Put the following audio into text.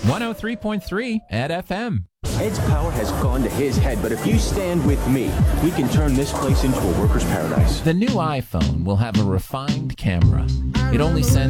103.3 at FM. Ed's power has gone to his head, but if you stand with me, we can turn this place into a worker's paradise. The new iPhone will have a refined camera. It only sends